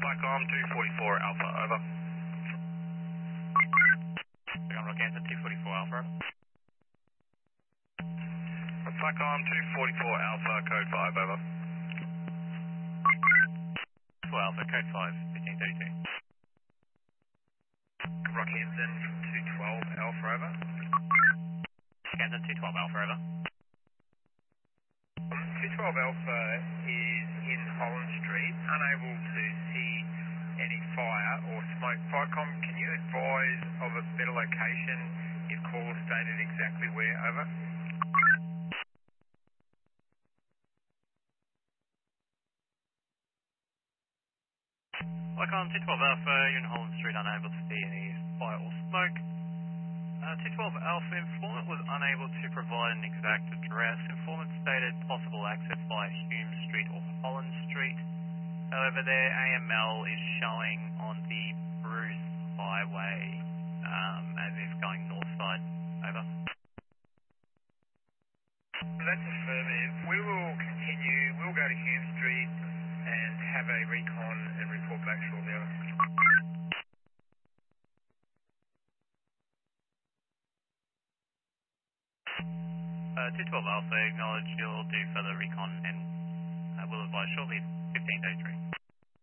Cyclone 244 Alpha, over. Second Rockhampton 244 Alpha, over. Cyclone 244 Alpha, code 5, over. 4 Alpha, code 5, 1532. Rockhampton 212 Alpha, over. Rockhampton 212 Alpha, over. 212 Alpha is in Holland Street, unable to see any fire or smoke. Ficom, can you advise of a better location if call stated exactly where, over? Cyclone 212 Alpha, you're in Holland Street, unable to see any fire or smoke. 212 Alpha, informant was unable to provide an exact address. Informant stated possible access via Hume Street or Holland Street. However, their AML is showing on the Bruce Highway as if going north side. Over. That's affirmative. We will continue. We'll go to Hume Street and have a recon and report back shortly. Over. 212 Alpha, acknowledge you'll do further recon and will advise shortly 1533.